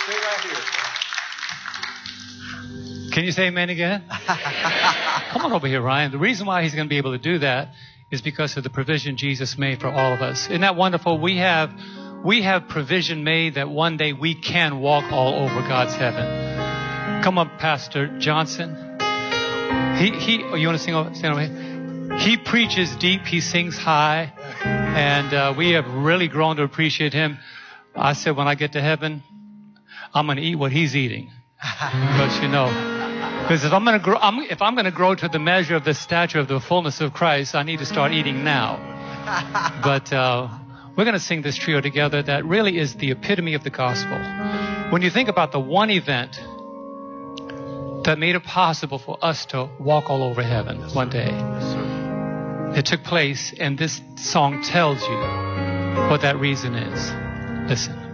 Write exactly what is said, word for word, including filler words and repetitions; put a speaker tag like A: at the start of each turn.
A: Stay right here.
B: Can you say amen again? Come on over here, Ryan. The reason why he's going to be able to do that is because of the provision Jesus made for all of us. Isn't that wonderful? We have, we have provision made that one day we can walk all over God's heaven. Come on, Pastor Johnson. He, he, oh, you want to sing over, stand over here? He preaches deep. He sings high. And uh, we have really grown to appreciate him. I said, when I get to heaven, I'm going to eat what he's eating. Because, you know, because if I'm going to grow, I'm, if I'm going to grow to the measure of the stature of the fullness of Christ, I need to start eating now. But uh, we're going to sing this trio together that really is the epitome of the gospel. When you think about the one event that made it possible for us to walk all over heaven one day, it took place, and this song tells you what that reason is. Listen.